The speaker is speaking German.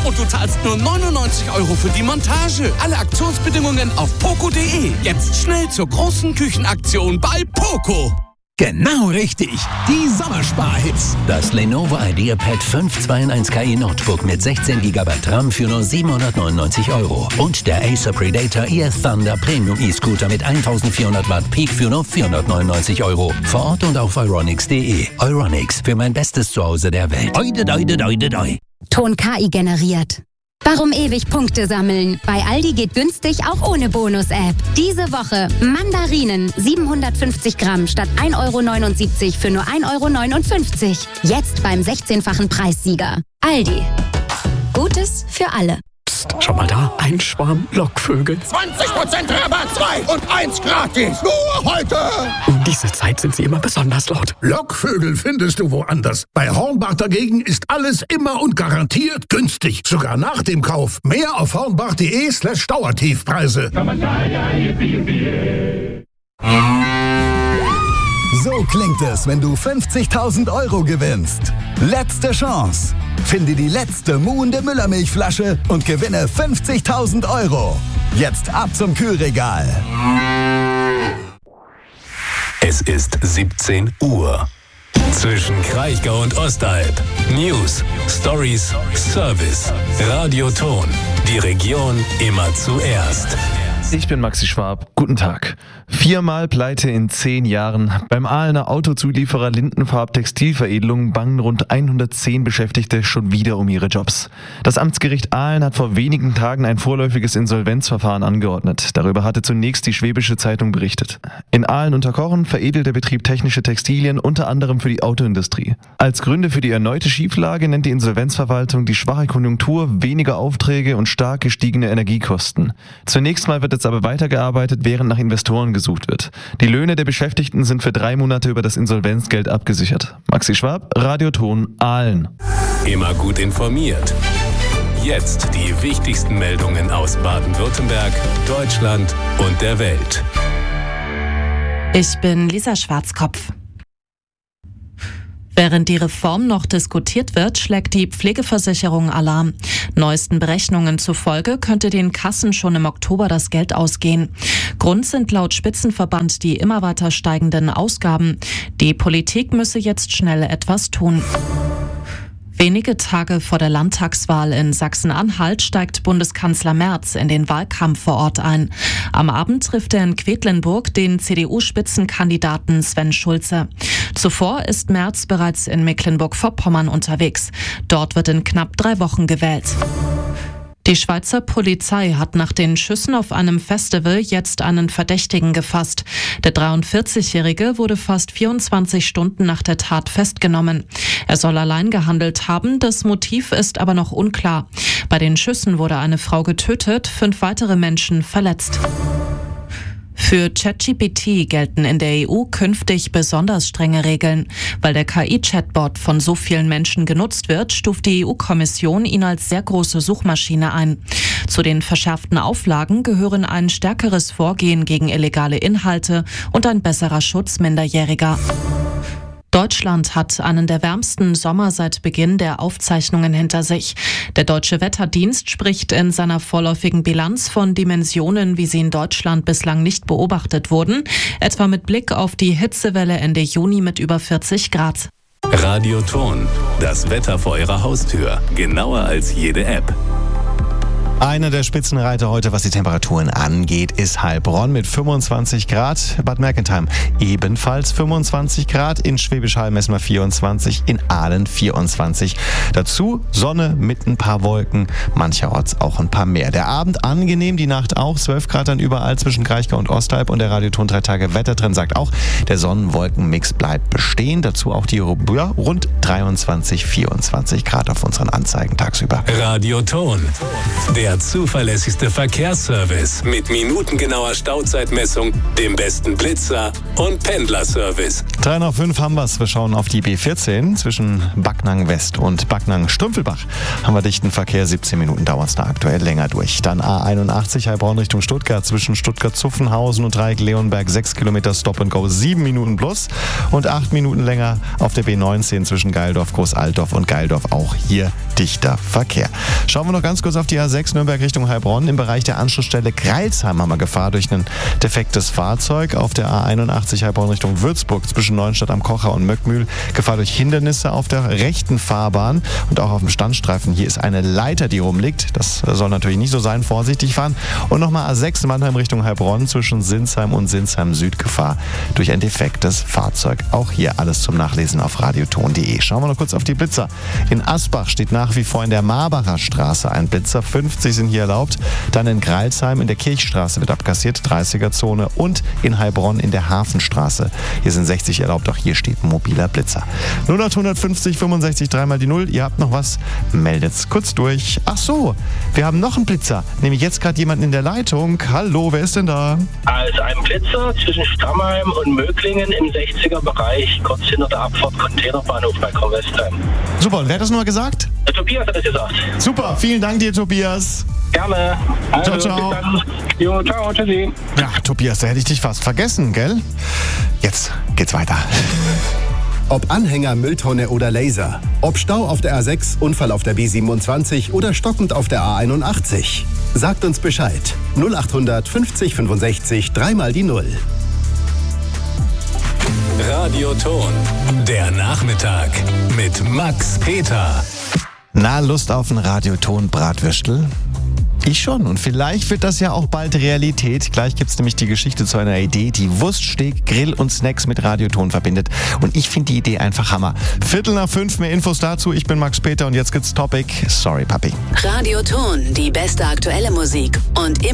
und du zahlst nur 99 € für die Montage. Alle Aktionsbedingungen auf poco.de. Jetzt schnell zur großen Küchenaktion bei Poco. Genau richtig, die Sommersparhits. Das Lenovo IdeaPad 521 KI Notebook mit 16 GB RAM für nur 799 € und der Acer Predator Air Thunder Premium E-Scooter mit 1400 Watt Peak für nur 499 €. Vor Ort und auf euronics.de. Euronics, für mein bestes Zuhause der Welt. Ton KI generiert. Warum ewig Punkte sammeln? Bei Aldi geht günstig auch ohne Bonus-App. Diese Woche Mandarinen 750 Gramm statt 1,79 € für nur 1,59 €. Jetzt beim 16-fachen Preissieger. Aldi. Gutes für alle. Psst, schau mal da, ein Schwarm Lockvögel. 20% Rabatt, 2 und 1 gratis. Nur heute. Um diese Zeit sind sie immer besonders laut. Lockvögel findest du woanders. Bei Hornbach dagegen ist alles immer und garantiert günstig. Sogar nach dem Kauf. Mehr auf hornbach.de/Dauertiefpreise. So klingt es, wenn du 50.000 € gewinnst. Letzte Chance. Finde die letzte muhende Müllermilchflasche und gewinne 50.000 €. Jetzt ab zum Kühlregal. Es ist 17 Uhr. Zwischen Kraichgau und Ostalb. News, Stories, Service. Radio Ton. Die Region immer zuerst. Ich bin Maxi Schwab. Guten Tag. 4-mal Pleite in 10 Jahren. Beim Ahlener Autozulieferer Lindenfarb Textilveredelung bangen rund 110 Beschäftigte schon wieder um ihre Jobs. Das Amtsgericht Ahlen hat vor wenigen Tagen ein vorläufiges Insolvenzverfahren angeordnet. Darüber hatte zunächst die Schwäbische Zeitung berichtet. In Ahlen unter Kochen veredelt der Betrieb technische Textilien unter anderem für die Autoindustrie. Als Gründe für die erneute Schieflage nennt die Insolvenzverwaltung die schwache Konjunktur, weniger Aufträge und stark gestiegene Energiekosten. Zunächst mal wird jetzt aber weitergearbeitet, während nach Investoren gesucht wird. Die Löhne der Beschäftigten sind für 3 Monate über das Insolvenzgeld abgesichert. Maxi Schwab, Radio Ton, Ahlen. Immer gut informiert. Jetzt die wichtigsten Meldungen aus Baden-Württemberg, Deutschland und der Welt. Ich bin Lisa Schwarzkopf. Während die Reform noch diskutiert wird, schlägt die Pflegeversicherung Alarm. Neuesten Berechnungen zufolge könnte den Kassen schon im Oktober das Geld ausgehen. Grund sind laut Spitzenverband die immer weiter steigenden Ausgaben. Die Politik müsse jetzt schnell etwas tun. Wenige Tage vor der Landtagswahl in Sachsen-Anhalt steigt Bundeskanzler Merz in den Wahlkampf vor Ort ein. Am Abend trifft er in Quedlinburg den CDU-Spitzenkandidaten Sven Schulze. Zuvor ist Merz bereits in Mecklenburg-Vorpommern unterwegs. Dort wird in knapp 3 Wochen gewählt. Die Schweizer Polizei hat nach den Schüssen auf einem Festival jetzt einen Verdächtigen gefasst. Der 43-Jährige wurde fast 24 Stunden nach der Tat festgenommen. Er soll allein gehandelt haben, das Motiv ist aber noch unklar. Bei den Schüssen wurde eine Frau getötet, 5 weitere Menschen verletzt. Für ChatGPT gelten in der EU künftig besonders strenge Regeln. Weil der KI-Chatbot von so vielen Menschen genutzt wird, stuft die EU-Kommission ihn als sehr große Suchmaschine ein. Zu den verschärften Auflagen gehören ein stärkeres Vorgehen gegen illegale Inhalte und ein besserer Schutz Minderjähriger. Deutschland hat einen der wärmsten Sommer seit Beginn der Aufzeichnungen hinter sich. Der Deutsche Wetterdienst spricht in seiner vorläufigen Bilanz von Dimensionen, wie sie in Deutschland bislang nicht beobachtet wurden, etwa mit Blick auf die Hitzewelle Ende Juni mit über 40 Grad. Radio Ton, das Wetter vor Ihrer Haustür, genauer als jede App. Einer der Spitzenreiter heute, was die Temperaturen angeht, ist Heilbronn mit 25 Grad. Bad Mergentheim ebenfalls 25 Grad. In Schwäbisch Hall messen wir 24, in Ahlen 24. Dazu Sonne mit ein paar Wolken, mancherorts auch ein paar mehr. Der Abend angenehm, die Nacht auch. 12 Grad dann überall zwischen Kraichgau und Ostalb. Und der Radioton 3 Tage Wetter drin sagt auch, der Sonnen-Wolken-Mix bleibt bestehen. Dazu auch die rund 23, 24 Grad auf unseren Anzeigen tagsüber. Radio Ton, der Der zuverlässigste Verkehrsservice mit minutengenauer Stauzeitmessung, dem besten Blitzer und Pendlerservice. 3 nach 5 haben wir's. Wir schauen auf die B14 zwischen Backnang West und Backnang Strümpfelbach. Haben wir dichten Verkehr, 17 Minuten dauert es da aktuell länger durch. Dann A81 Heilbronn Richtung Stuttgart zwischen Stuttgart-Zuffenhausen und Dreieck Leonberg 6 Kilometer Stop and Go, 7 Minuten plus und 8 Minuten länger auf der B19 zwischen Geildorf, Großaltdorf und Geildorf. Auch hier dichter Verkehr. Schauen wir noch ganz kurz auf die A6 Nürnberg Richtung Heilbronn. Im Bereich der Anschlussstelle Greilsheim haben wir Gefahr durch ein defektes Fahrzeug. Auf der A81 Heilbronn Richtung Würzburg zwischen Neuenstadt am Kocher und Möckmühl Gefahr durch Hindernisse auf der rechten Fahrbahn und auch auf dem Standstreifen. Hier ist eine Leiter, die rumliegt. Das soll natürlich nicht so sein. Vorsichtig fahren. Und nochmal A6 Mannheim Richtung Heilbronn zwischen Sinsheim und Sinsheim Süd Gefahr durch ein defektes Fahrzeug. Auch hier alles zum Nachlesen auf radioton.de. Schauen wir noch kurz auf die Blitzer. In Asbach steht nach wie vor in der Marbacher Straße ein Blitzer. 50 sind hier erlaubt. Dann in Greilsheim in der Kirchstraße wird abkassiert, 30er-Zone. Und in Heilbronn in der Hafenstraße. Hier sind 60 erlaubt, auch hier steht ein mobiler Blitzer. 0850 65 3 mal die 0. Ihr habt noch was? Meldet's kurz durch. Ach so, wir haben noch einen Blitzer. Nämlich jetzt gerade jemanden in der Leitung. Hallo, wer ist denn da? Also ein Blitzer zwischen Stammheim und Möglingen im 60er-Bereich, kurz hinter der Abfahrt Containerbahnhof bei Kornwestheim. Super, und wer hat das nochmal gesagt? Der Tobias hat das gesagt. Super, vielen Dank dir, Tobias. Gerne. Also, ciao, ciao. bis dann. Jo, ciao, tschüssi. Ja, Tobias, da hätte ich dich fast vergessen, gell? Jetzt geht's weiter. Ob Anhänger, Mülltonne oder Laser. Ob Stau auf der A6, Unfall auf der B27 oder stockend auf der A81. Sagt uns Bescheid. 0800 50 65 3 mal die 0. Radioton, der Nachmittag mit Max Peter. Na, Lust auf einen Radioton-Bratwürstel? Ich schon. Und vielleicht wird das ja auch bald Realität. Gleich gibt's nämlich die Geschichte zu einer Idee, die Wurststeak, Grill und Snacks mit Radioton verbindet. Und ich finde die Idee einfach Hammer. 4:45, mehr Infos dazu. Ich bin Max Peter und jetzt gibt's Topic. Sorry, Papi. Radioton, die beste aktuelle Musik und immer